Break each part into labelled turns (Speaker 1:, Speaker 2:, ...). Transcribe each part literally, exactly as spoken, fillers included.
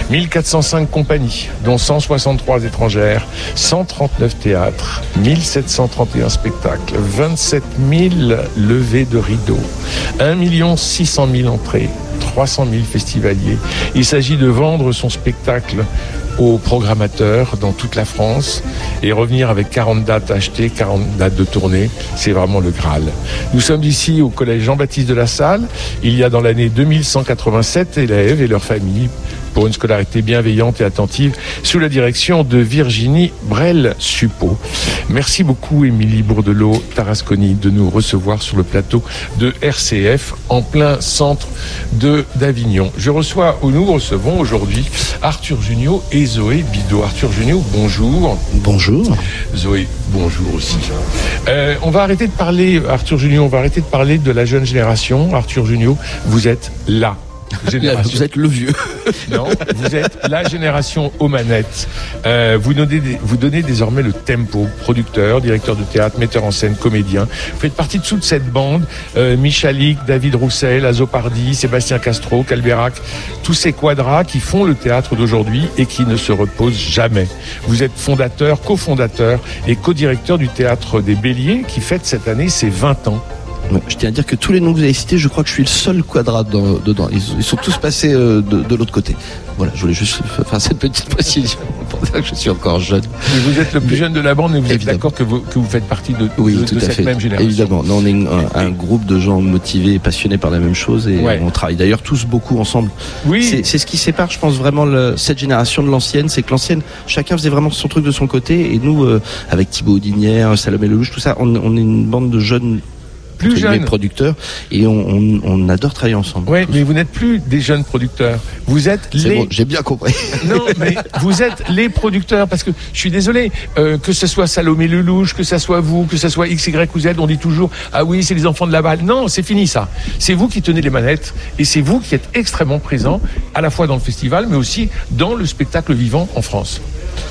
Speaker 1: mille quatre cent cinq compagnies, dont cent soixante-trois étrangères, cent trente-neuf théâtres, mille sept cent trente et un spectacles, vingt-sept mille levées de rideaux, un million six cent mille entrées, trois cent mille festivaliers. Il s'agit de vendre son spectacle aux programmateurs dans toute la France et revenir avec quarante dates achetées, quarante dates de tournée, c'est vraiment le Graal. Nous sommes ici au collège Jean-Baptiste de la Salle. Il y a dans l'année deux mille cent quatre-vingt-sept élèves et leurs familles pour une scolarité bienveillante et attentive sous la direction de Virginie Brel-Suppot. Merci beaucoup Émilie Bourdelot-Tarasconi de nous recevoir sur le plateau de R C F en plein centre de d'Avignon. Je reçois ou nous recevons aujourd'hui Arthur Junio et Zoé Bidault. Arthur Junio, bonjour.
Speaker 2: Bonjour.
Speaker 1: Zoé, bonjour aussi. Euh, on va arrêter de parler, Arthur Junio, on va arrêter de parler de la jeune génération. Arthur Junio, vous êtes là.
Speaker 2: Génération. Vous êtes le vieux.
Speaker 1: Non, vous êtes la génération aux manettes. Euh, vous, donnez, vous donnez désormais le tempo. Producteur, directeur de théâtre, metteur en scène, comédien. Vous faites partie de toute cette bande. Euh, Michalik, David Roussel, Azopardi, Sébastien Castro, Calberac. Tous ces quadras qui font le théâtre d'aujourd'hui et qui ne se reposent jamais. Vous êtes fondateur, cofondateur et co-directeur du Théâtre des Béliers qui fête cette année ses vingt ans.
Speaker 2: Je tiens à dire que tous les noms que vous avez cités, je crois que je suis le seul quadrat dans, dedans. Ils, ils sont tous passés euh, de, de l'autre côté. Voilà, je voulais juste faire cette petite précision pour dire que je suis encore jeune.
Speaker 1: Mais vous êtes le plus jeune de la bande et vous Évidemment. êtes d'accord que vous, que vous faites partie de,
Speaker 2: oui,
Speaker 1: de,
Speaker 2: tout
Speaker 1: de
Speaker 2: à
Speaker 1: cette
Speaker 2: fait.
Speaker 1: même génération.
Speaker 2: Évidemment, non, on est un, un groupe de gens motivés et passionnés par la même chose et ouais. on travaille d'ailleurs tous beaucoup ensemble.
Speaker 1: Oui.
Speaker 2: C'est, c'est ce qui sépare, je pense, vraiment le, cette génération de l'ancienne. C'est que l'ancienne, chacun faisait vraiment son truc de son côté et nous, euh, avec Thibaut Audinière, Salomé Lelouch, tout ça, on, on est une bande de jeunes plus jeunes producteurs et on, on, on adore travailler ensemble.
Speaker 1: Oui, mais vous n'êtes plus des jeunes producteurs. Vous êtes
Speaker 2: C'est
Speaker 1: les.
Speaker 2: Bon, j'ai bien compris.
Speaker 1: Non, mais vous êtes les producteurs parce que je suis désolé euh, que ce soit Salomé Lelouch, que ce soit vous, que ce soit X, Y ou Z, on dit toujours ah oui c'est les enfants de la balle. Non, c'est fini ça. C'est vous qui tenez les manettes et c'est vous qui êtes extrêmement présent à la fois dans le festival mais aussi dans le spectacle vivant en France.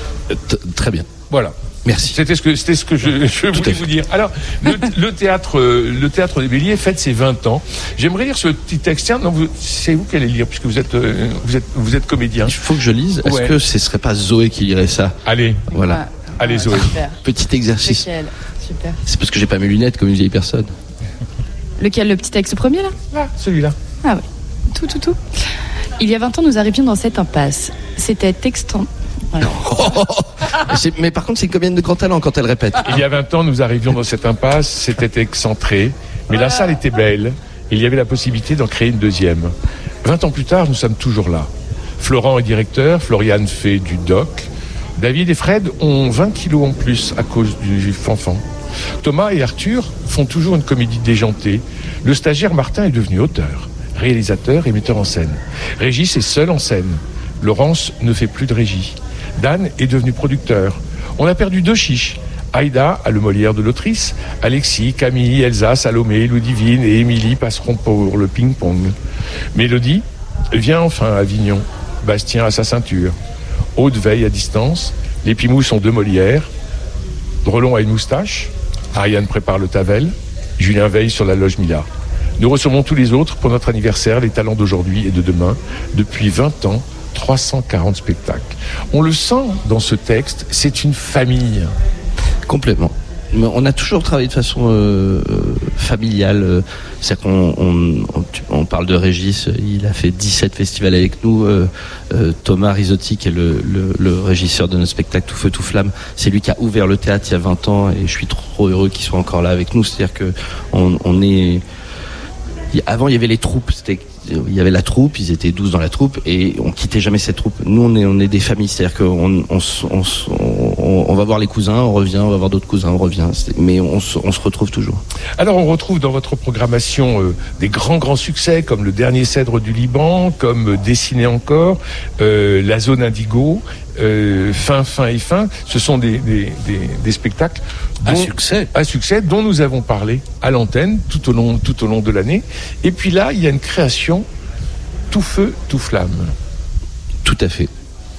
Speaker 2: T- très bien.
Speaker 1: Voilà.
Speaker 2: Merci.
Speaker 1: C'était ce que, c'était ce que je, je voulais vous dire. Alors, le, le théâtre, le théâtre des Béliers fête ses vingt ans. J'aimerais lire ce petit texte. Tiens, non, vous, c'est vous qui allez lire puisque vous êtes, vous êtes, vous êtes comédien.
Speaker 2: Il faut que je lise. Est-ce ouais. que ce serait pas Zoé qui lirait ça?
Speaker 1: Allez.
Speaker 2: Voilà.
Speaker 3: Ouais.
Speaker 1: Allez, ouais, Zoé.
Speaker 3: Super.
Speaker 2: Petit exercice.
Speaker 3: Lequel? Super.
Speaker 2: C'est parce que j'ai pas mes lunettes comme une vieille personne.
Speaker 3: Lequel? Le petit texte premier là?
Speaker 1: Ah, celui-là.
Speaker 3: Ah oui. Tout, tout, tout. Il y a vingt ans, nous arrivions dans cette impasse. C'était extant. Voilà.
Speaker 2: c'est, mais par contre, c'est une comédienne de grand talent quand elle répète.
Speaker 1: Il y a vingt ans, nous arrivions dans cette impasse, c'était excentré, mais la salle était belle, et il y avait la possibilité d'en créer une deuxième. vingt ans plus tard, nous sommes toujours là. Florent est directeur, Floriane fait du doc, David et Fred ont vingt kilos en plus à cause du fanfan. Thomas et Arthur font toujours une comédie déjantée. Le stagiaire Martin est devenu auteur, réalisateur et metteur en scène. Régis est seul en scène. Laurence ne fait plus de régie. Dan est devenu producteur. On a perdu deux chiches. Aïda a le Molière de l'autrice. Alexis, Camille, Elsa, Salomé, Ludivine et Émilie passeront pour le ping-pong. Mélodie vient enfin à Avignon. Bastien à sa ceinture. Aude veille à distance. Les Pimous sont deux Molières. Drelon a une moustache. Ariane prépare le Tavel. Julien veille sur la loge Mila. Nous recevons tous les autres pour notre anniversaire, les talents d'aujourd'hui et de demain. Depuis vingt ans, trois cent quarante spectacles. On le sent dans ce texte, c'est une famille.
Speaker 2: Complètement. Mais on a toujours travaillé de façon euh, familiale. Euh, c'est-à-dire qu'on on, on, on parle de Régis, il a fait dix-sept festivals avec nous. Euh, euh, Thomas Risotti, qui est le, le, le régisseur de notre spectacle Tout Feu Tout Flamme, c'est lui qui a ouvert le théâtre il y a vingt ans et je suis trop heureux qu'il soit encore là avec nous. C'est-à-dire que on, on est... Avant, il y avait les troupes, c'était, il y avait la troupe, ils étaient douze dans la troupe et on quittait jamais cette troupe. Nous, on est, on est des familles, c'est-à-dire qu'on on, on, on, on va voir les cousins, on revient, on va voir d'autres cousins, on revient, mais on, on se retrouve toujours.
Speaker 1: Alors, on retrouve dans votre programmation euh, des grands, grands succès comme Le Dernier Cèdre du Liban, comme Dessiner encore, euh, La Zone Indigo, euh, Fin, Fin et Fin. Ce sont des, des, des, des spectacles dont,
Speaker 2: à succès.
Speaker 1: à succès dont nous avons parlé à l'antenne tout au long, tout au long de l'année. Et puis là, il y a une création Tout Feu, Tout Flamme.
Speaker 2: Tout à fait.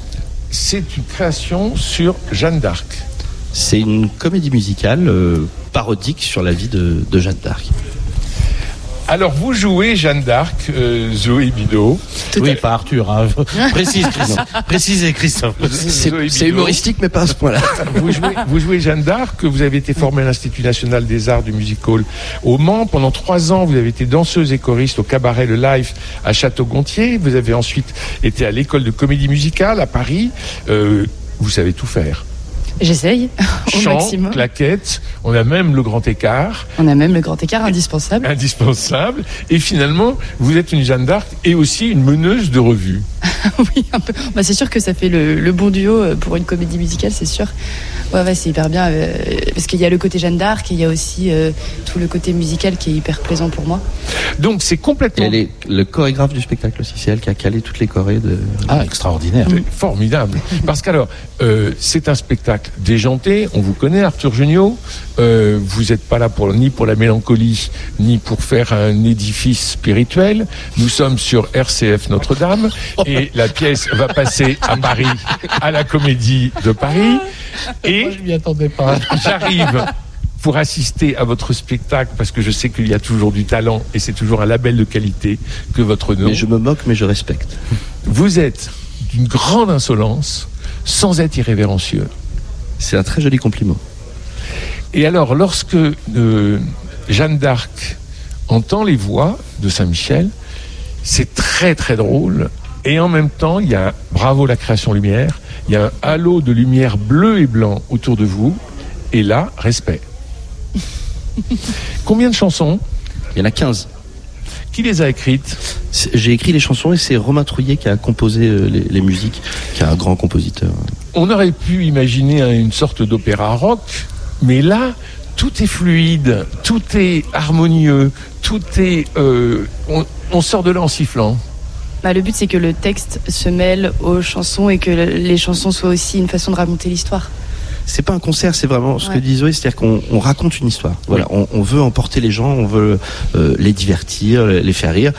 Speaker 1: C'est une création sur Jeanne d'Arc.
Speaker 2: C'est une comédie musicale euh, parodique sur la vie de, de Jeanne d'Arc.
Speaker 1: Alors, vous jouez Jeanne d'Arc, euh, Zoé Bidault.
Speaker 4: Oui, pas Arthur. Hein. Précise, Christophe. Précisez, Christophe.
Speaker 2: C'est, c'est humoristique, mais pas à ce point-là.
Speaker 1: Vous jouez, vous jouez Jeanne d'Arc, vous avez été formée à l'Institut national des arts du music hall au Mans. Pendant trois ans, vous avez été danseuse et choriste au cabaret Le Life à Château-Gontier. Vous avez ensuite été à l'école de comédie musicale à Paris. Euh, vous savez tout faire.
Speaker 3: J'essaye au
Speaker 1: Chant,
Speaker 3: maximum.
Speaker 1: claquettes, on a même le grand écart.
Speaker 3: On a même le grand écart indispensable.
Speaker 1: Indispensable. Et finalement, vous êtes une Jeanne d'Arc et aussi une meneuse de revue.
Speaker 3: Oui, un peu. Bah, c'est sûr que ça fait le, le bon duo pour une comédie musicale, c'est sûr. Ouais, ouais, c'est hyper bien. Euh, parce qu'il y a le côté Jeanne d'Arc et il y a aussi euh, tout le côté musical qui est hyper plaisant pour moi.
Speaker 1: Donc c'est complètement...
Speaker 2: Elle est le chorégraphe du spectacle aussi, c'est elle qui a calé toutes les chorés de...
Speaker 4: Ah, extraordinaire.
Speaker 1: C'est formidable. Parce qu'alors, euh, c'est un spectacle déjanté. On vous connaît, Arthur Jugnot. Euh, vous n'êtes pas là pour, ni pour la mélancolie, ni pour faire un édifice spirituel. Nous sommes sur R C F Notre-Dame et la pièce va passer à Paris, à la Comédie de Paris. Et
Speaker 4: Moi, je m'y attendais pas.
Speaker 1: j'arrive pour assister à votre spectacle parce que je sais qu'il y a toujours du talent et c'est toujours un label de qualité que votre nom.
Speaker 2: Mais je me moque, mais je respecte.
Speaker 1: Vous êtes d'une grande insolence sans être irrévérencieux.
Speaker 2: C'est un très joli compliment.
Speaker 1: Et alors, lorsque euh, Jeanne d'Arc entend les voix de Saint-Michel, c'est très très drôle. Et en même temps, il y a, bravo la création lumière, il y a un halo de lumière bleu et blanc autour de vous. Et là, respect. Combien de chansons?
Speaker 2: Il y en a quinze.
Speaker 1: Qui les a écrites?
Speaker 2: C'est- J'ai écrit les chansons et c'est Romain Trouillet qui a composé euh, les, les musiques, qui est un grand compositeur.
Speaker 1: On aurait pu imaginer hein, une sorte d'opéra rock, mais là, tout est fluide, tout est harmonieux, tout est... euh, on, on sort de là en sifflant.
Speaker 3: Bah, le but, c'est que le texte se mêle aux chansons et que le- les chansons soient aussi une façon de raconter l'histoire.
Speaker 2: C'est pas un concert, c'est vraiment ce
Speaker 3: Ouais.
Speaker 2: que dit Zoé, c'est-à-dire qu'on on raconte une histoire. Voilà, on, on veut emporter les gens, on veut euh, les divertir, les faire rire.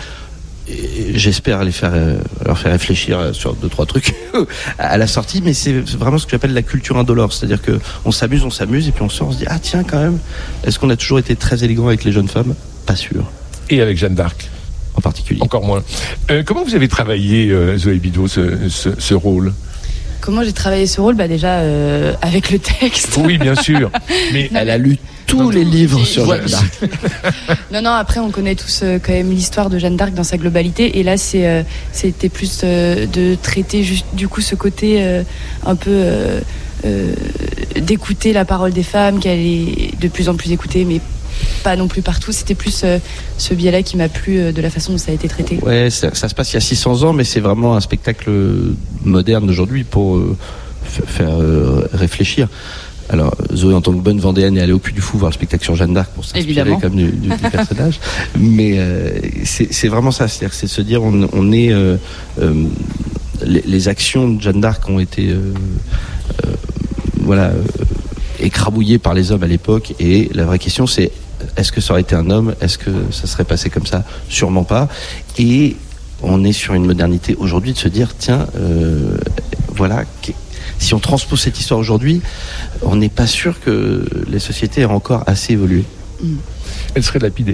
Speaker 2: Et j'espère les faire, euh, leur faire réfléchir sur deux trois trucs à la sortie, mais c'est vraiment ce que j'appelle la culture indolore, c'est-à-dire que on s'amuse, on s'amuse et puis on sort, on se dit ah tiens quand même, est-ce qu'on a toujours été très élégant avec les jeunes femmes? Pas sûr,
Speaker 1: Et avec Jeanne d'Arc,
Speaker 2: en particulier.
Speaker 1: encore moins. Euh, comment vous avez travaillé, euh, Zoé Bidault, ce, ce, ce rôle?
Speaker 3: Comment j'ai travaillé ce rôle? Bah déjà euh, avec le texte.
Speaker 1: Oui, bien sûr. Mais
Speaker 2: Elle a lu tous
Speaker 1: Non,
Speaker 2: les livres sur
Speaker 1: Ouais,
Speaker 2: Jeanne d'Arc.
Speaker 3: Non, non, après, on connaît tous euh, quand même l'histoire de Jeanne d'Arc dans sa globalité. Et là, c'est, euh, c'était plus euh, de traiter juste, du coup, ce côté euh, un peu euh, euh, d'écouter la parole des femmes, qu'elle est de plus en plus écoutée, mais pas non plus partout. C'était plus euh, ce biais-là qui m'a plu euh, de la façon dont ça a été traité.
Speaker 2: Ouais, ça, ça se passe il y a six cents ans, mais c'est vraiment un spectacle moderne d'aujourd'hui pour euh, f- faire euh, réfléchir. Alors, Zoé, en tant que bonne Vendéenne, est allée au Puy du Fou voir le spectacle sur Jeanne d'Arc pour s'inspirer
Speaker 3: Évidemment.
Speaker 2: comme du, du- du personnage. Mais euh, c'est c'est vraiment ça, c'est-à-dire que c'est de se dire, on, on est, euh, euh, les, les actions de Jeanne d'Arc ont été, euh, euh, voilà, euh, écrabouillées par les hommes à l'époque, et la vraie question, c'est est-ce que ça aurait été un homme? Est-ce que ça serait passé comme ça? Sûrement pas. Et on est sur une modernité aujourd'hui de se dire, tiens, euh, voilà, qu- si on transpose cette histoire aujourd'hui, on n'est pas sûr que les sociétés aient encore assez évolué.
Speaker 1: elle serait lapidée.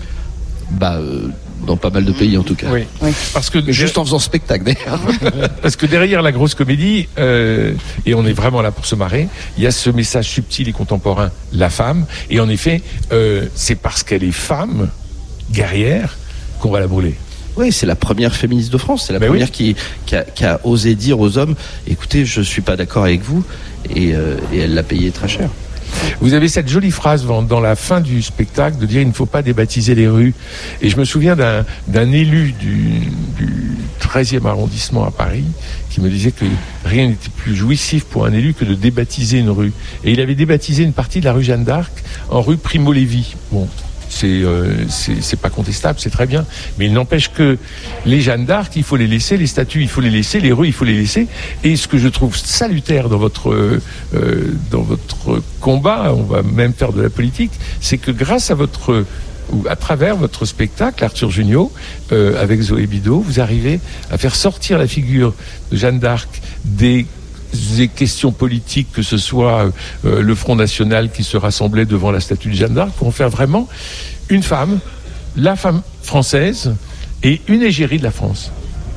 Speaker 2: Bah, euh, dans pas mal de pays en tout cas.
Speaker 1: Oui.
Speaker 3: Oui.
Speaker 1: Parce que
Speaker 2: Mais juste en faisant spectacle d'ailleurs.
Speaker 1: Parce que derrière la grosse comédie, euh, et on est vraiment là pour se marrer, il y a ce message subtil et contemporain, la femme. Et en effet, euh, c'est parce qu'elle est femme, guerrière, qu'on va la brûler.
Speaker 2: Oui, c'est la première féministe de France. C'est la
Speaker 1: Ben
Speaker 2: première
Speaker 1: oui.
Speaker 2: qui, qui, a, qui a osé dire aux hommes, écoutez, je suis pas d'accord avec vous, et, euh, et elle l'a payé très cher.
Speaker 1: Vous avez cette jolie phrase dans, dans la fin du spectacle de dire il ne faut pas débaptiser les rues. Et je me souviens d'un, d'un élu du, du treizième arrondissement à Paris qui me disait que rien n'était plus jouissif pour un élu que de débaptiser une rue. Et il avait débaptisé une partie de la rue Jeanne d'Arc en rue Primo Levi. Bon. C'est, euh, c'est, c'est pas contestable, c'est très bien. Mais il n'empêche que les Jeanne d'Arc, il faut les laisser, les statues, il faut les laisser, les rues, il faut les laisser. Et ce que je trouve salutaire dans votre, euh, euh, dans votre combat, on va même faire de la politique, c'est que grâce à votre, ou à travers votre spectacle, Arthur Jugnot, euh, avec Zoé Bidault, vous arrivez à faire sortir la figure de Jeanne d'Arc des des questions politiques, que ce soit euh, le Front National qui se rassemblait devant la statue de Jeanne d'Arc, pour en faire vraiment une femme la femme française et une égérie de la France.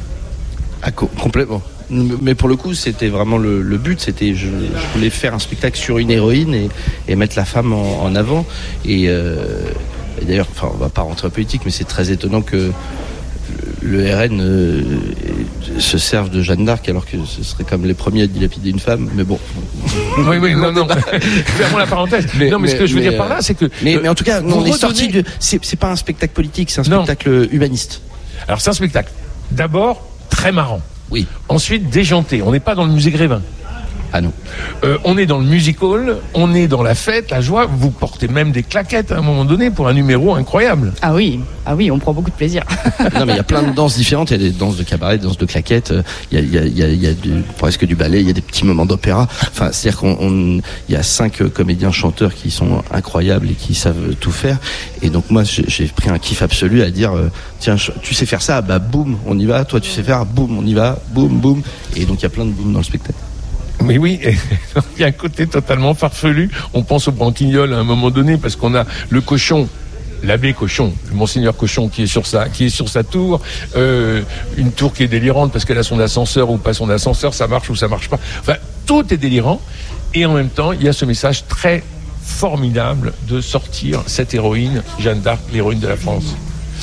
Speaker 2: Ah, co- complètement. Mais pour le coup, c'était vraiment le, le but. C'était, je, je voulais faire un spectacle sur une héroïne et, et mettre la femme en, en avant. Et, euh, et d'ailleurs, enfin, on va pas rentrer en politique, mais c'est très étonnant que le R N euh, se serve de Jeanne d'Arc alors que ce serait comme les premiers à dilapider une femme. Mais bon.
Speaker 1: Oui, oui, non, non. Fermons la parenthèse.
Speaker 2: Mais,
Speaker 1: non, mais, mais ce que je veux
Speaker 2: mais,
Speaker 1: dire par là, c'est que.
Speaker 2: Mais,
Speaker 1: euh,
Speaker 2: mais en tout cas, on est sorti
Speaker 1: redonnez...
Speaker 2: de. C'est, c'est pas un spectacle politique, c'est un
Speaker 1: non.
Speaker 2: spectacle humaniste.
Speaker 1: Alors, c'est un spectacle. D'abord, très marrant.
Speaker 2: Oui.
Speaker 1: Ensuite, déjanté. On n'est pas dans le musée Grévin.
Speaker 2: Ah non.
Speaker 1: Euh, on est dans le music hall, on est dans la fête, la joie. Vous portez même des claquettes à un moment donné pour un numéro incroyable.
Speaker 3: Ah oui, ah oui, on prend beaucoup de plaisir.
Speaker 2: Non, mais il y a plein de danses différentes. Il y a des danses de cabaret, des danses de claquettes. Il y a, il y a, il y a, il y a du, presque du ballet. Il y a des petits moments d'opéra. Enfin, c'est-à-dire qu'on, on, il y a cinq comédiens chanteurs qui sont incroyables et qui savent tout faire. Et donc moi, j'ai, j'ai pris un kiff absolu à dire, euh, tiens, tu sais faire ça, bah boum, on y va. Toi, tu sais faire, boum, on y va, boum, boum. Et donc il y a plein de boum dans le spectacle.
Speaker 1: Mais oui, il y a un côté totalement farfelu. On pense au branquignol à un moment donné parce qu'on a le cochon, l'abbé Cochon, le monseigneur Cochon qui est sur sa, qui est sur sa tour, euh, une tour qui est délirante parce qu'elle a son ascenseur ou pas son ascenseur, ça marche ou ça marche pas. Enfin, tout est délirant et en même temps, il y a ce message très formidable de sortir cette héroïne, Jeanne d'Arc, l'héroïne de la France.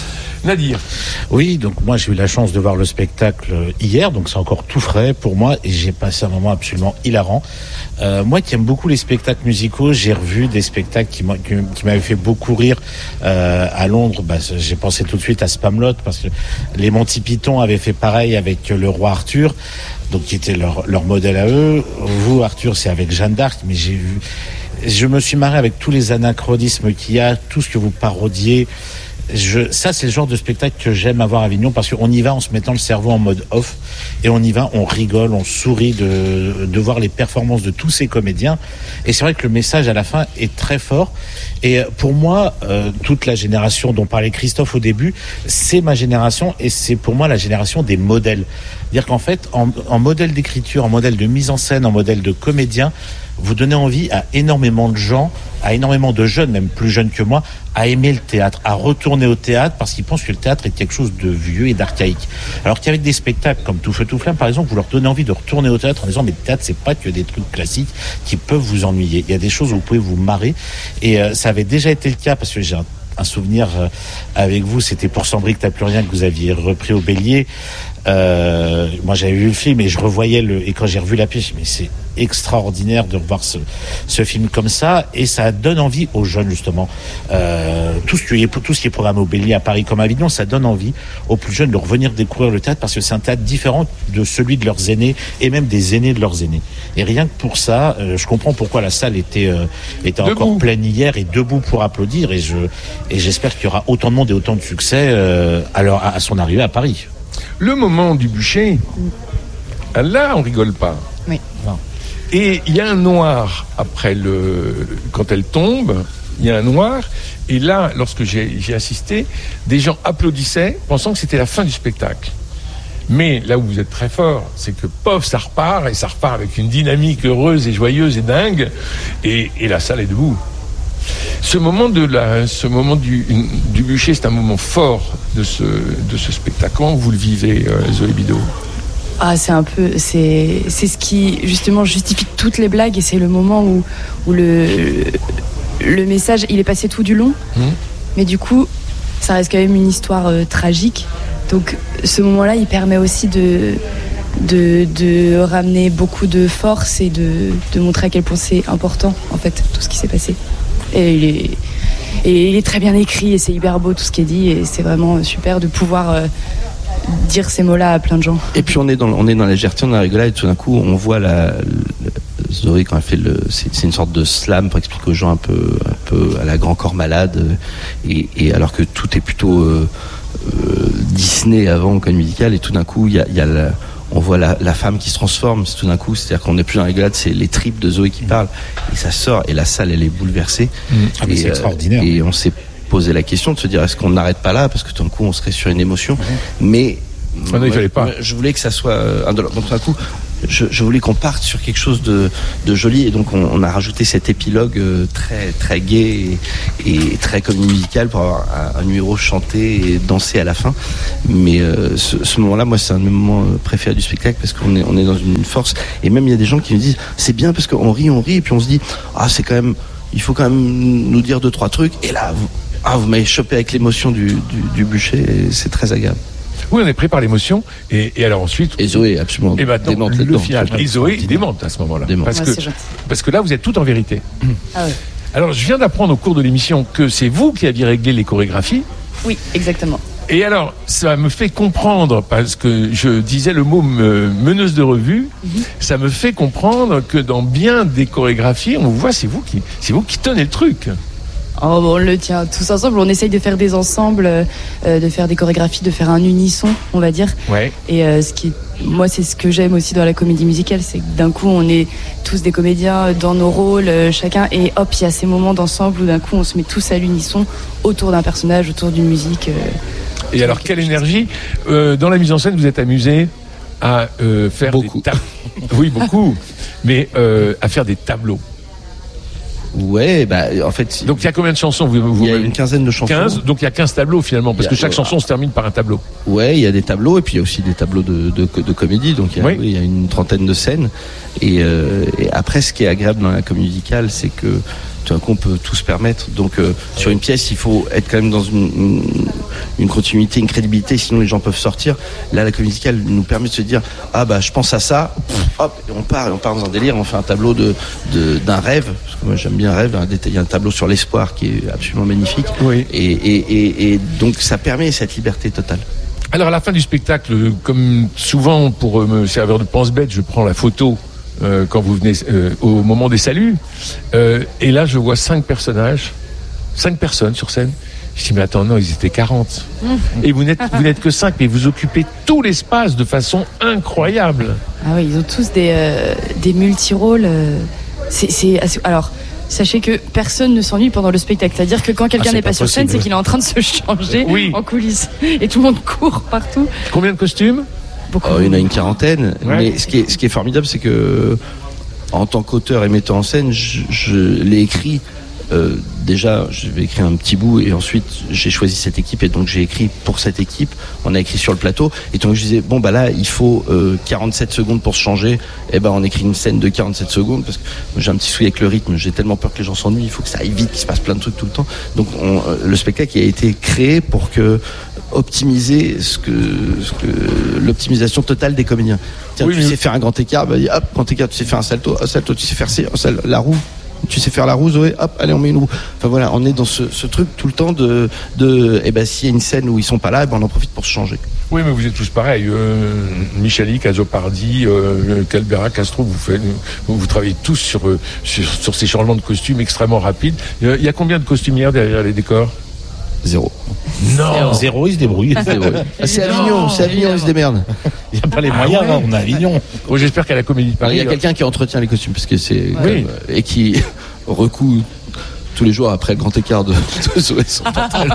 Speaker 1: Nadir.
Speaker 4: Oui, donc moi j'ai eu la chance de voir le spectacle hier, donc c'est encore tout frais pour moi et j'ai passé un moment absolument hilarant. Euh, moi qui aime beaucoup les spectacles musicaux, j'ai revu des spectacles qui, qui, qui m'avaient fait beaucoup rire euh, à Londres. Bah, j'ai pensé tout de suite à Spamalot parce que les Monty Python avaient fait pareil avec le roi Arthur, donc qui était leur, leur modèle à eux. Vous, Arthur, c'est avec Jeanne d'Arc, mais j'ai vu, je me suis marré avec tous les anachronismes qu'il y a, tout ce que vous parodiez. Je, ça, c'est le genre de spectacle que j'aime avoir à Avignon parce qu'on y va en se mettant le cerveau en mode off et on y va, on rigole, on sourit de, de voir les performances de tous ces comédiens. Et c'est vrai que le message à la fin est très fort. Et pour moi, euh, toute la génération dont parlait Christophe au début, c'est ma génération et c'est pour moi la génération des modèles. C'est-à-dire qu'en fait, en, en modèle d'écriture, en modèle de mise en scène, en modèle de comédien, vous donnez envie à énormément de gens, à énormément de jeunes, même plus jeunes que moi, à aimer le théâtre, à retourner au théâtre parce qu'ils pensent que le théâtre est quelque chose de vieux et d'archaïque. Alors qu'avec des spectacles comme Tout feu tout flamme, par exemple, vous leur donnez envie de retourner au théâtre en disant mais le théâtre c'est pas que des trucs classiques qui peuvent vous ennuyer. Il y a des choses où vous pouvez vous marrer et euh, ça avait déjà été le cas parce que j'ai un, un souvenir euh, avec vous, c'était pour Sambrique t'as plus rien que vous aviez repris au Bélier. Euh, moi j'avais vu le film et je revoyais le et quand j'ai revu la pièce, mais c'est extraordinaire de revoir ce, ce film comme ça et ça donne envie aux jeunes justement. Euh, tout ce qui est tout ce qui est programmé au Bélier à Paris comme à Avignon, ça donne envie aux plus jeunes de revenir découvrir le théâtre parce que c'est un théâtre différent de celui de leurs aînés et même des aînés de leurs aînés. Et rien que pour ça, euh, je comprends pourquoi la salle était euh, était debout. Encore pleine hier et debout pour applaudir et je et j'espère qu'il y aura autant de monde et autant de succès euh, alors à, à son arrivée à Paris.
Speaker 1: Le moment du bûcher, là, on rigole pas.
Speaker 3: Oui.
Speaker 1: Non. Et il y a un noir après le, quand elle tombe, il y a un noir. Et là, lorsque j'ai, j'ai assisté, des gens applaudissaient, pensant que c'était la fin du spectacle. Mais là où vous êtes très fort, c'est que pof, ça repart et ça repart avec une dynamique heureuse et joyeuse et dingue. Et, et la salle est debout. Ce moment de la, ce moment du, du bûcher, c'est un moment fort de ce, de ce spectacle. Comment vous le vivez, euh, Zoé Bidault ?
Speaker 3: Ah, c'est un peu, c'est, c'est ce qui justement justifie toutes les blagues et c'est le moment où, où le, le message, il est passé tout du long, mmh. mais du coup, ça reste quand même une histoire euh, tragique. Donc, ce moment-là, il permet aussi de, de, de ramener beaucoup de force et de, de montrer à quel point c'est important, en fait, tout ce qui s'est passé. Et il est, et il est très bien écrit et c'est hyper beau tout ce qui est dit et c'est vraiment super de pouvoir euh, dire ces mots-là à plein de gens.
Speaker 2: Et puis on est dans, on est dans la légèreté, on a rigolé et tout d'un coup on voit la, la Zoé quand elle fait le, c'est, c'est une sorte de slam pour expliquer aux gens un peu, un peu à la Grand Corps Malade et, et alors que tout est plutôt euh, euh, Disney avant comme musical et tout d'un coup il y a, y a la, on voit la, la femme qui se transforme, c'est tout d'un coup, c'est-à-dire qu'on n'est plus dans la rigolade, c'est les tripes de Zoé qui parlent, et ça sort, et la salle, elle est bouleversée.
Speaker 4: Mmh. Ah, mais
Speaker 2: et,
Speaker 4: c'est extraordinaire.
Speaker 2: Et on s'est posé la question de se dire, est-ce qu'on n'arrête pas là, parce que tout d'un coup, on serait sur une émotion, mmh. mais...
Speaker 1: Ah non, il fallait pas.
Speaker 2: Je voulais que ça soit indolore. Donc tout d'un coup, je, je voulais qu'on parte sur quelque chose de, de joli, et donc on, on a rajouté cet épilogue euh, très très gai et, et très comédie musicale pour avoir un, un numéro chanté et dansé à la fin. Mais euh, ce, ce moment-là, moi, c'est un moment préféré du spectacle parce qu'on est on est dans une force. Et même il y a des gens qui me disent c'est bien parce qu'on rit, on rit, et puis on se dit ah c'est quand même, il faut quand même nous dire deux trois trucs. Et là, vous, ah vous m'avez chopé avec l'émotion du, du, du bûcher, et c'est très agréable.
Speaker 1: Oui, on est pris par l'émotion, et, et alors ensuite...
Speaker 2: Et Zoé, absolument.
Speaker 1: Et maintenant,
Speaker 2: démente
Speaker 1: le
Speaker 2: là-dedans.
Speaker 1: final. Et Zoé, il démente à ce moment-là.
Speaker 2: Démente.
Speaker 1: Parce,
Speaker 3: Ouais,
Speaker 1: que,
Speaker 3: c'est gentil.
Speaker 1: parce que là, vous êtes tout en vérité.
Speaker 3: Ah ouais.
Speaker 1: Alors, je viens d'apprendre au cours de l'émission que c'est vous qui aviez réglé les chorégraphies.
Speaker 3: Oui, exactement.
Speaker 1: Et alors, ça me fait comprendre, parce que je disais le mot me- meneuse de revue, mm-hmm. ça me fait comprendre que dans bien des chorégraphies, on voit, c'est vous qui, c'est vous qui tenez le truc.
Speaker 3: Oh, bon, on le tient tous ensemble. On essaye de faire des ensembles, euh, de faire des chorégraphies, de faire un unisson, on va dire.
Speaker 1: Ouais.
Speaker 3: Et euh, ce qui, moi, c'est ce que j'aime aussi dans la comédie musicale, c'est que d'un coup, on est tous des comédiens dans nos rôles, euh, chacun, et hop, il y a ces moments d'ensemble où d'un coup, on se met tous à l'unisson autour d'un personnage, autour d'une musique. Euh,
Speaker 1: Et alors, quelle énergie euh, dans la mise en scène, vous êtes amusé à euh, faire
Speaker 2: Beaucoup.
Speaker 1: des tableaux. Oui, beaucoup. Mais euh, à faire des tableaux.
Speaker 2: Ouais, bah en fait.
Speaker 1: Donc il y a combien de chansons vous, vous
Speaker 2: il y a une quinzaine de chansons.
Speaker 1: quinze, donc il y a quinze tableaux finalement, parce
Speaker 2: Il y a-
Speaker 1: que chaque
Speaker 2: ouais.
Speaker 1: chanson se termine par un tableau.
Speaker 2: Ouais, il y a des tableaux, et puis il y a aussi des tableaux de, de, de comédie, donc il y, a,
Speaker 1: Oui.
Speaker 2: oui, il y a une trentaine de scènes. Et, euh, et après, ce qui est agréable dans la comédie musicale, c'est que tout d'un coup, on peut tout se permettre. Donc euh, sur une pièce, il faut être quand même dans une, une, une continuité, une crédibilité, sinon les gens peuvent sortir. Là, la comédie musicale nous permet de se dire ah bah je pense à ça, pff, hop, et on part, et on part dans un délire, on fait un tableau de, de d'un rêve, parce que moi j'aime bien un rêve. Un détail- Il y a un tableau sur l'espoir qui est absolument magnifique.
Speaker 1: Oui.
Speaker 2: Et, et, et, et donc ça permet cette liberté totale.
Speaker 1: Alors à la fin du spectacle, comme souvent pour euh, me servir de pense-bête, je prends la photo euh, quand vous venez euh, au moment des saluts. Euh, et là, je vois cinq personnages, cinq personnes sur scène. Je dis mais attends, non, ils étaient quarante. Et vous n'êtes vous n'êtes que cinq, mais vous occupez tout l'espace de façon incroyable.
Speaker 3: Ah oui, ils ont tous des, euh, des multi-rôles. euh, c'est, c'est assez- Alors, sachez que personne ne s'ennuie pendant le spectacle. C'est-à-dire que quand quelqu'un
Speaker 4: c'est
Speaker 3: n'est
Speaker 4: pas
Speaker 3: pas sur scène,
Speaker 4: possible.
Speaker 3: c'est qu'il est en train de se changer
Speaker 1: Oui.
Speaker 3: en coulisses. Et tout le monde court partout.
Speaker 1: Combien de costumes?
Speaker 3: Beaucoup.
Speaker 2: Oh, il y en a une quarantaine,
Speaker 1: Ouais.
Speaker 2: mais ce qui est, ce qui est formidable, c'est que en tant qu'auteur et metteur en scène, je, je l'ai écrit. Euh, déjà, je vais écrire un petit bout, et ensuite j'ai choisi cette équipe, et donc j'ai écrit pour cette équipe. On a écrit sur le plateau, et donc je disais bon bah là il faut euh, quarante-sept secondes pour se changer. Et ben on écrit une scène de quarante-sept secondes, parce que j'ai un petit souci avec le rythme. J'ai tellement peur que les gens s'ennuient. Il faut que ça aille vite, qu'il se passe plein de trucs tout le temps. Donc on, euh, le spectacle a été créé pour que optimiser ce que, ce que l'optimisation totale des comédiens. Tiens,
Speaker 1: Oui,
Speaker 2: tu
Speaker 1: mais-
Speaker 2: sais faire un grand écart, bah, hop, grand écart, tu sais faire un salto, un salto, tu sais faire c'est, la roue. Tu sais faire la roue, Zoé, hop, allez, on met une roue. Enfin voilà, on est dans ce, ce truc tout le temps de, de eh ben, s'il y a une scène où ils sont pas là, eh ben, on en profite pour se changer.
Speaker 1: Oui, mais vous êtes tous pareils. Euh, Michalik, Azopardi, euh, Calbera, Castro, vous, faites, vous, vous travaillez tous sur, euh, sur, sur ces changements de costumes extrêmement rapides. Il y a combien de costumières derrière les décors?
Speaker 2: Zéro.
Speaker 1: Non.
Speaker 4: Zéro, il se débrouille.
Speaker 2: Zéro. C'est Avignon, c'est Avignon, ils se démerdent.
Speaker 4: Il n'y a pas les moyens,
Speaker 1: ouais.
Speaker 4: hein, on a Avignon.
Speaker 1: Bon, j'espère qu'à la Comédie de
Speaker 2: Alors, il
Speaker 1: Paris...
Speaker 2: y a quelqu'un qui entretient les costumes, parce que c'est quand
Speaker 1: Oui.
Speaker 2: même, euh, et qui recoue tous les jours après le grand écart de, de Zoé son pantalon.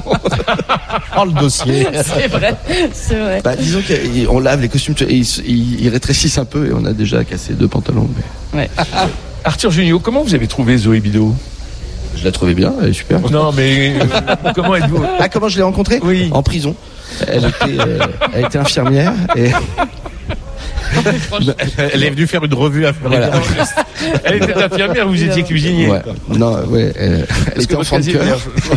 Speaker 4: Oh, le dossier.
Speaker 3: C'est vrai, c'est vrai.
Speaker 2: Bah, disons qu'on lave les costumes et ils, ils- ils rétrécissent un peu, et on a déjà cassé deux pantalons. Mais
Speaker 3: Ouais.
Speaker 1: Arthur Junio, comment vous avez trouvé Zoé Bido?
Speaker 2: je la trouvais bien, elle est super.
Speaker 1: Non, mais euh, comment êtes-vous?
Speaker 2: Ah, comment je l'ai rencontrée?
Speaker 1: Oui.
Speaker 2: En prison. Elle était, euh, elle était infirmière, et
Speaker 4: Elle est venue faire une revue à
Speaker 2: voilà.
Speaker 1: Elle était infirmière, vous étiez cuisinier.
Speaker 2: Ouais. Non, ouais, elle, elle
Speaker 1: Est-ce
Speaker 2: était
Speaker 1: que
Speaker 2: enfant de
Speaker 1: votre
Speaker 2: cœur.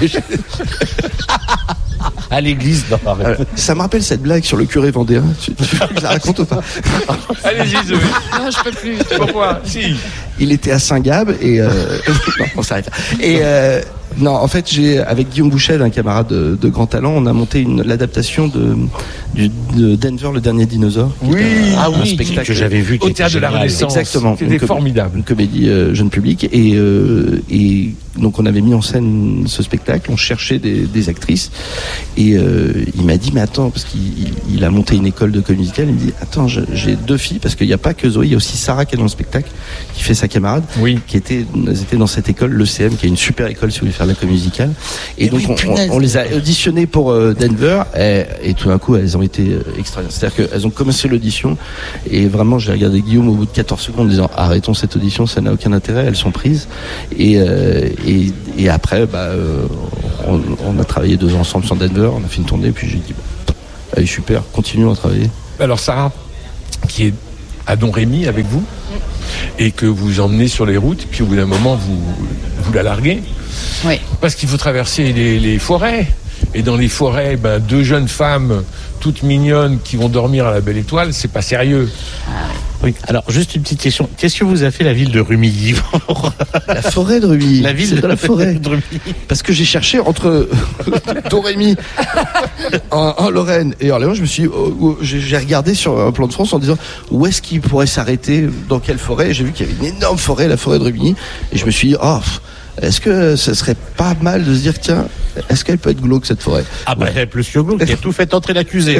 Speaker 4: à l'église. Non, arrête.
Speaker 2: Euh, Ça me rappelle cette blague sur le curé vendéen. Tu, tu veux que je la raconte ou pas?
Speaker 1: Allez-y, Zoé.
Speaker 3: Non, je peux plus.
Speaker 1: Pourquoi? Si.
Speaker 2: Il était à Saint-Gab et euh... non, on s'arrête là. Et euh... non, en fait, j'ai avec Guillaume Bouchel, un camarade de, de grand talent, on a monté une l'adaptation de du de Denver, le dernier dinosaure. qui
Speaker 1: Oui.
Speaker 2: est un-
Speaker 4: Ah
Speaker 2: un
Speaker 4: oui,
Speaker 2: spectacle
Speaker 4: que j'avais vu. qui
Speaker 1: Au
Speaker 4: était
Speaker 1: théâtre de la
Speaker 4: génial.
Speaker 1: Renaissance.
Speaker 2: Exactement.
Speaker 1: C'était
Speaker 2: Une com-
Speaker 1: formidable.
Speaker 2: Une comédie euh, jeune public, et euh, et donc on avait mis en scène ce spectacle, on cherchait des, des actrices, et euh, il m'a dit mais attends, parce qu'il il, il a monté une école de comédie musicale, il me dit attends, je- j'ai deux filles, parce qu'il n'y a pas que Zoé, il y a aussi Sarah qui est dans le spectacle, qui fait sa camarade,
Speaker 1: Oui.
Speaker 2: qui était, elles étaient dans cette école, l'E C M, qui est une super école si vous voulez faire faire de la comédie musicale. Et, et donc,
Speaker 4: oui,
Speaker 2: on, on, on les a auditionnés pour euh, Denver, et, et tout d'un coup, elles ont été euh, extraordinaires. C'est-à-dire qu'elles ont commencé l'audition, et vraiment, j'ai regardé Guillaume au bout de quatorze secondes en disant arrêtons cette audition, ça n'a aucun intérêt, elles sont prises. Et, euh, et, et après, bah, euh, on, on a travaillé deux ans ensemble sur Denver, on a fait une tournée, et puis j'ai dit, bon, allez, super, continuons à travailler.
Speaker 1: Alors, Sarah, qui est à Don Rémy avec vous, et que vous emmenez sur les routes, puis au bout d'un moment, vous, vous la larguez.
Speaker 3: Oui. Parce
Speaker 1: qu'il faut traverser les, les forêts. Et dans les forêts, ben, deux jeunes femmes toutes mignonnes qui vont dormir à la Belle Étoile, c'est pas sérieux.
Speaker 4: Ah, oui. Alors, juste une petite question. Qu'est-ce que vous a fait la ville de Rumilly?
Speaker 2: La forêt de Rumilly.
Speaker 4: La ville
Speaker 2: de la forêt de Rumilly. Parce que j'ai cherché entre Don Rémy en, en Lorraine et Orléans, je me suis dit, oh, j'ai, j'ai regardé sur un plan de France en disant où est-ce qu'il pourrait s'arrêter, dans quelle forêt. Et j'ai vu qu'il y avait une énorme forêt, la forêt de Rumilly. Et je me suis dit, oh, est-ce que ça serait pas mal de se dire, tiens, est-ce qu'elle peut être glauque cette forêt?
Speaker 4: Ah bah ouais. Plus que glauque, il a tout fait entrer l'accusé.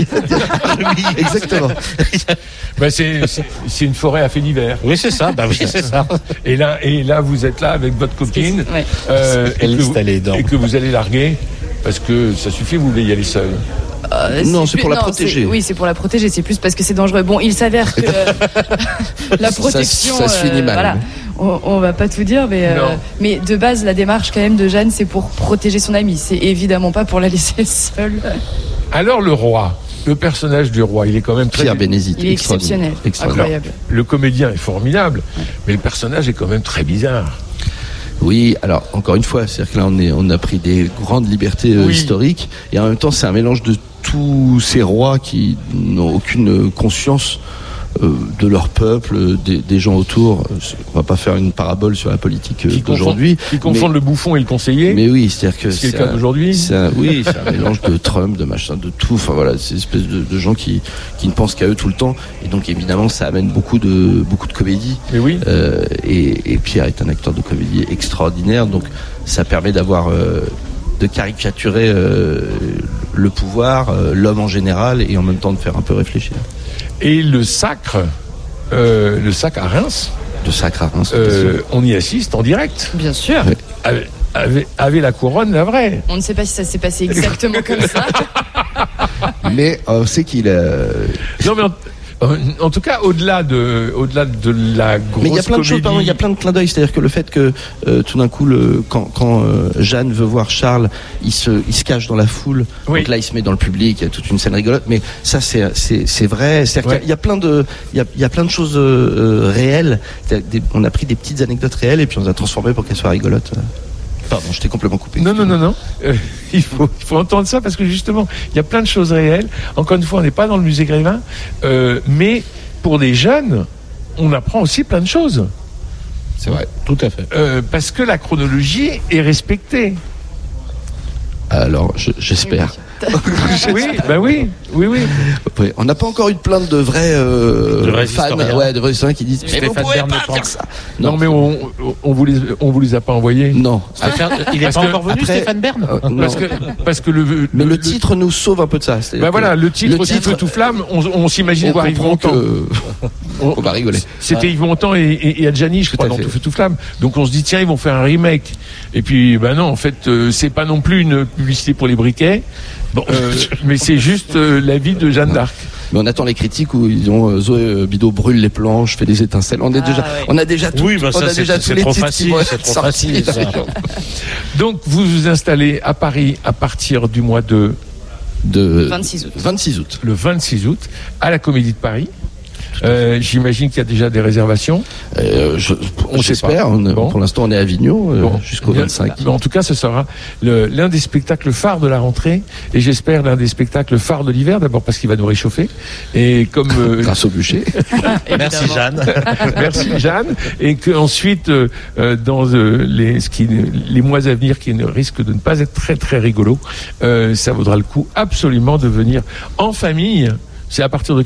Speaker 2: Exactement.
Speaker 1: Bah c'est, c'est, c'est une forêt à fait divers.
Speaker 4: Oui, c'est ça. Bah oui, c'est ça.
Speaker 1: Et là, et là, vous êtes là avec votre copine,
Speaker 3: ouais.
Speaker 1: euh, et, que vous,
Speaker 4: dans...
Speaker 1: et que vous allez larguer parce que ça suffit, vous voulez y aller seul.
Speaker 2: Euh, non, c'est, c'est pour plus, la non, protéger.
Speaker 3: C'est, oui, c'est pour la protéger. C'est plus parce que c'est dangereux. Bon, il s'avère que la protection,
Speaker 2: ça, ça se finit mal.
Speaker 3: Euh, voilà. On, on va pas tout dire, mais, euh, mais de base, la démarche quand même de Jeanne, c'est pour protéger son amie. C'est évidemment pas pour la laisser seule.
Speaker 1: Alors le roi, le personnage du roi, il est quand même très...
Speaker 2: Pierre Bénézit.
Speaker 3: Il est exceptionnel, incroyable.
Speaker 1: Alors, le comédien est formidable, ouais. Mais le personnage est quand même très bizarre.
Speaker 2: Oui, alors encore une fois, c'est-à-dire que là on, est, on a pris des grandes libertés euh, oui. historiques, et en même temps c'est un mélange de tous ces rois qui n'ont aucune conscience euh, de leur peuple, des, des gens autour. On va pas faire une parabole sur la politique euh,
Speaker 1: qui
Speaker 2: d'aujourd'hui.
Speaker 1: Confondent, qui confondent
Speaker 2: mais,
Speaker 1: le bouffon et le conseiller.
Speaker 2: Mais oui, c'est-à-dire que
Speaker 1: c'est, c'est le cas d'aujourd'hui.
Speaker 2: C'est un, oui, c'est un mélange de Trump, de machin, de tout. Enfin voilà, c'est une espèce de, de gens qui qui ne pensent qu'à eux tout le temps. Et donc évidemment, ça amène beaucoup de beaucoup de comédie.
Speaker 1: Mais oui.
Speaker 2: Euh, et, et Pierre est un acteur de comédie extraordinaire, donc ça permet d'avoir euh, de caricaturer euh, le pouvoir, euh, l'homme en général, et en même temps de faire un peu réfléchir.
Speaker 1: Et le sacre, euh, le sacre à Reims,
Speaker 2: le sacre à Reims,
Speaker 1: euh, on y assiste en direct.
Speaker 3: Bien sûr.
Speaker 1: Oui. Avec, avec, avec la couronne, la vraie.
Speaker 3: On ne sait pas si ça s'est passé exactement comme ça.
Speaker 2: Mais on sait qu'il a...
Speaker 1: Non mais... En... En tout cas, au-delà de, au-delà de la grosse.
Speaker 2: Mais il y a plein de
Speaker 1: comédie...
Speaker 2: choses, pardon, il y a plein de clins d'œil. C'est-à-dire que le fait que euh, tout d'un coup, le, quand, quand euh, Jeanne veut voir Charles, il se, il se cache dans la foule. Oui. Donc là, il se met dans le public. Il y a toute une scène rigolote. Mais ça, c'est, c'est, c'est vrai. C'est-à-dire ouais. qu'il y a, il y a plein de, il y a, il y a plein de choses euh, réelles. Des, on a pris des petites anecdotes réelles et puis on les a transformées pour qu'elles soient rigolotes. Pardon, je t'ai complètement coupé.
Speaker 1: Non, non, non, non. Euh, il faut, il faut entendre ça parce que justement, il y a plein de choses réelles. Encore une fois, on n'est pas dans le musée Grévin, euh, mais pour des jeunes, on apprend aussi plein de choses.
Speaker 2: C'est vrai,
Speaker 1: tout à fait. Euh, parce que la chronologie est respectée.
Speaker 2: Alors, je, j'espère.
Speaker 1: oui, bah oui, oui, oui.
Speaker 2: oui on n'a pas encore eu de plainte de vrais, euh,
Speaker 4: de vrais
Speaker 2: fans,
Speaker 4: historiens.
Speaker 2: ouais, de vrais historiens qui disent.
Speaker 4: Mais vous pouvez pas
Speaker 2: faire
Speaker 4: pense.
Speaker 2: ça.
Speaker 1: Non, non mais on, on vous les, on vous les a pas envoyés.
Speaker 2: Non.
Speaker 4: Stéphane, il est pas encore venu, après, Stéphane Bern.
Speaker 2: Euh,
Speaker 1: parce que, parce que le, le
Speaker 2: mais le,
Speaker 1: le
Speaker 2: titre nous sauve un peu de ça.
Speaker 1: Bah voilà, le titre, le titre tout flamme. On, on s'imagine voir Yves Montand.
Speaker 2: Que... on va rigoler.
Speaker 1: C'était Yves Montand et, et, et Adjani, je crois, dans Tout feu tout flamme. Donc on se dit tiens, ils vont faire un remake. Et puis ben non, en fait, euh, c'est pas non plus une publicité pour les briquets. Bon, euh, mais c'est juste euh, la vie de Jeanne d'Arc.
Speaker 2: Mais on attend les critiques où ils ont euh, Zoé Bidot brûle les planches, fait des étincelles. On est ah, déjà, ouais. on a déjà tout.
Speaker 4: Oui, bah
Speaker 2: on
Speaker 4: ça,
Speaker 2: a
Speaker 4: c'est,
Speaker 2: déjà
Speaker 4: c'est,
Speaker 2: tous les
Speaker 4: trop
Speaker 2: titres
Speaker 4: facile,
Speaker 2: qui vont
Speaker 4: c'est
Speaker 2: être
Speaker 4: trop
Speaker 2: sortis.
Speaker 4: facile. Ça.
Speaker 1: Donc vous vous installez à Paris à partir du mois de
Speaker 2: de
Speaker 3: vingt-six août.
Speaker 2: vingt-six août.
Speaker 1: Le vingt-six août à la Comédie de Paris. Euh, j'imagine qu'il y a déjà des réservations.
Speaker 2: Euh, je, on j'espère. On, bon. Pour l'instant, on est à Avignon euh, bon. jusqu'au vingt-cinq.
Speaker 1: En tout cas, ce sera le, l'un des spectacles phares de la rentrée, et j'espère l'un des spectacles phares de l'hiver. D'abord parce qu'il va nous réchauffer, et comme euh...
Speaker 2: grâce au bûcher.
Speaker 4: Merci Jeanne.
Speaker 1: Merci Jeanne, et que ensuite, euh, dans euh, les, ce qui, les mois à venir, qui ne risquent de ne pas être très très rigolos, euh, ça vaudra le coup absolument de venir en famille. C'est à partir de quel âge ?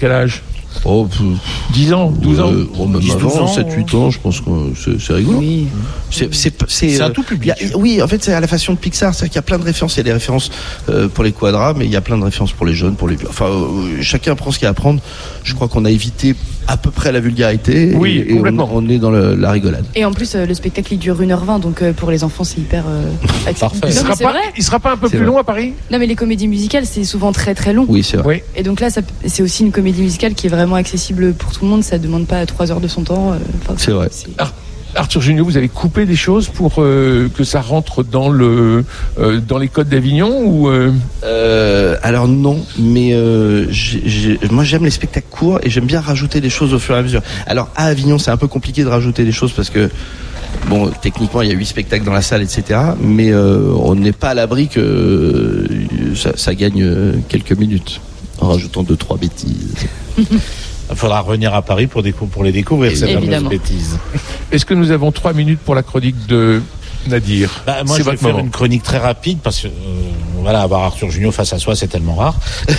Speaker 2: Oh, pff,
Speaker 1: dix ans, douze ans.
Speaker 2: euh, oh, même
Speaker 4: dix, douze
Speaker 2: avant,
Speaker 4: ans,
Speaker 2: sept huit ans, je pense que c'est, c'est rigolo.
Speaker 3: Oui.
Speaker 2: C'est, c'est, c'est,
Speaker 4: C'est un
Speaker 2: euh,
Speaker 4: tout public.
Speaker 2: il y a- oui, en fait, c'est à la façon de Pixar, c'est-à-dire qu'il y a plein de références. Il y a des références euh, pour les quadras, mais il y a plein de références pour les jeunes, pour les vieux. Enfin, euh, chacun prend ce qu'il y a à prendre. Je crois qu'on a évité à peu près la vulgarité.
Speaker 1: Oui,
Speaker 2: et, et
Speaker 1: complètement.
Speaker 2: on, on est dans le- la rigolade.
Speaker 3: Et en plus, euh, le spectacle il dure une heure vingt, donc euh, pour les enfants c'est hyper euh, accessible.
Speaker 4: Parfait.
Speaker 1: Il
Speaker 3: Non,
Speaker 1: sera
Speaker 3: mais c'est
Speaker 1: pas,
Speaker 3: vrai.
Speaker 1: il sera pas un peu
Speaker 2: C'est
Speaker 1: plus
Speaker 2: vrai.
Speaker 1: long à Paris?
Speaker 3: Non, mais les comédies musicales c'est souvent très très long.
Speaker 2: Oui, c'est vrai.
Speaker 1: Oui.
Speaker 3: Et donc là, ça, c'est aussi une comédie musicale qui est vraiment accessible pour tout le monde. Ça demande pas trois heures de son temps. euh, enfin,
Speaker 2: C'est vrai.
Speaker 1: Ar- Arthur Junio, vous avez coupé des choses pour euh, que ça rentre dans le euh, dans les codes d'Avignon ou euh,
Speaker 2: Euh, alors non, mais euh, j'ai, j'ai- moi j'aime les spectacles courts et j'aime bien rajouter des choses au fur et à mesure. Alors à Avignon, c'est un peu compliqué de rajouter des choses parce que bon, techniquement il y a huit spectacles dans la salle, et cetera. Mais euh, on n'est pas à l'abri que euh, ça, ça gagne euh, quelques minutes en rajoutant deux trois bêtises.
Speaker 4: Il faudra revenir à Paris pour, décou- pour les découvrir, ces fameuses
Speaker 3: Évidemment.
Speaker 4: bêtises.
Speaker 1: est-ce que nous avons trois minutes pour la chronique de Nadir?
Speaker 4: Bah, moi,
Speaker 1: C'est
Speaker 4: je vais
Speaker 1: votre
Speaker 4: faire
Speaker 1: moment.
Speaker 4: une chronique très rapide parce que, euh, voilà, avoir Arthur Junio face à soi, c'est tellement rare.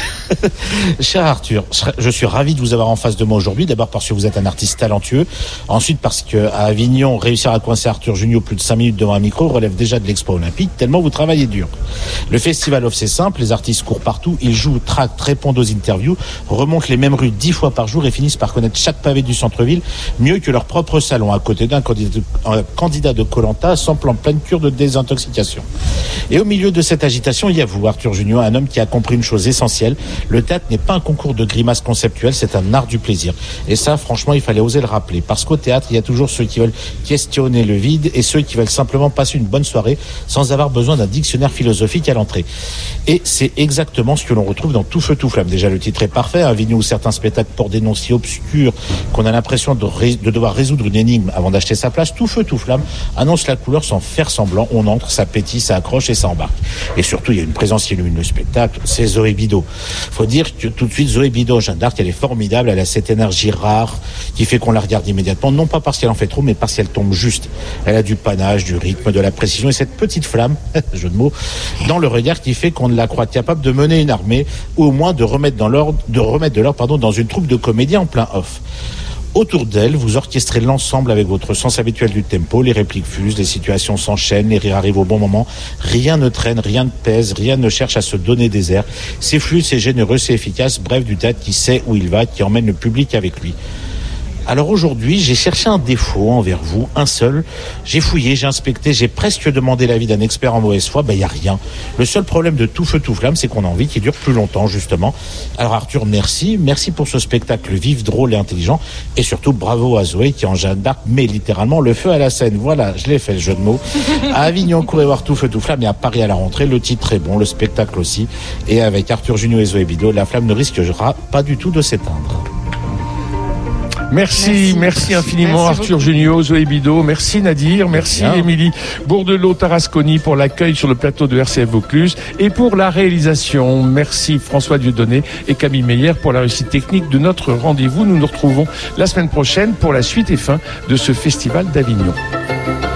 Speaker 4: Cher Arthur, je suis ravi de vous avoir en face de moi aujourd'hui. D'abord parce que vous êtes un artiste talentueux. Ensuite parce que à Avignon, réussir à coincer Arthur Junio plus de cinq minutes devant un micro relève déjà de l'exploit olympique, tellement vous travaillez dur. Le Festival Off, c'est simple. Les artistes courent partout. Ils jouent, tractent, répondent aux interviews, remontent les mêmes rues dix fois par jour et finissent par connaître chaque pavé du centre-ville mieux que leur propre salon, à côté d'un candidat, un candidat de Koh-Lanta sans plan pleine cure de désintoxication. Et au milieu de cette agitation, il y a vous, Arthur Junio, un homme qui a compris une chose essentielle. Le théâtre n'est pas un concours de grimaces conceptuelles, c'est un art du plaisir. Et ça, franchement, il fallait oser le rappeler. Parce qu'au théâtre, il y a toujours ceux qui veulent questionner le vide et ceux qui veulent simplement passer une bonne soirée sans avoir besoin d'un dictionnaire philosophique à l'entrée. Et c'est exactement ce que l'on retrouve dans Tout Feu, Tout Flamme. Déjà, le titre est parfait. Avignon où certains spectacles portent des noms si obscurs qu'on a l'impression de, ré- de devoir résoudre une énigme avant d'acheter sa place. Tout Feu, Tout Flamme annonce la couleur sans faire semblant. On entre, ça pétille, ça accroche et ça embarque. Et surtout, il y a une présence qui illumine le spectacle, c'est Zoé Bido. Faut dire que tout de suite, Zoé Bido, Jeanne d'Arc, elle est formidable, elle a cette énergie rare qui fait qu'on la regarde immédiatement, non pas parce qu'elle en fait trop, mais parce qu'elle tombe juste. Elle a du panache, du rythme, de la précision et cette petite flamme, jeu de mots, dans le regard qui fait qu'on la croit capable de mener une armée ou au moins de remettre dans l'ordre, de remettre de l'ordre, pardon, dans une troupe de comédiens en plein off. Autour d'elle, vous orchestrez l'ensemble avec votre sens habituel du tempo, les répliques fusent, les situations s'enchaînent, les rires arrivent au bon moment, rien ne traîne, rien ne pèse, rien ne cherche à se donner des airs. C'est fluide, c'est généreux, c'est efficace, bref, du théâtre qui sait où il va, qui emmène le public avec lui. Alors aujourd'hui, j'ai cherché un défaut envers vous, un seul. J'ai fouillé, j'ai inspecté, j'ai presque demandé l'avis d'un expert en mauvaise foi. Ben, il n'y a rien. Le seul problème de Tout Feu, Tout Flamme, c'est qu'on a envie qu'il dure plus longtemps, justement. Alors Arthur, merci. Merci pour ce spectacle vif, drôle et intelligent. Et surtout, bravo à Zoé qui, en Jeanne d'Arc, met littéralement le feu à la scène. Voilà, je l'ai fait, le jeu de mots. À Avignon, courez voir Tout Feu, Tout Flamme. Et à Paris, à la rentrée, le titre est bon, le spectacle aussi. Et avec Arthur Junio et Zoé Bido, la flamme ne risquera pas du tout de s'éteindre.
Speaker 1: Merci,
Speaker 3: Merci.
Speaker 1: merci infiniment
Speaker 3: Merci
Speaker 1: Arthur
Speaker 3: beaucoup.
Speaker 1: Junio, Zoé Bido, merci Nadir, merci
Speaker 4: Bien.
Speaker 1: Émilie Bourdelot-Tarasconi pour l'accueil sur le plateau de R C F Vaucluse et pour la réalisation. Merci François Dieudonné et Camille Meyer pour la réussite technique de notre rendez-vous. Nous nous retrouvons la semaine prochaine pour la suite et fin de ce festival d'Avignon.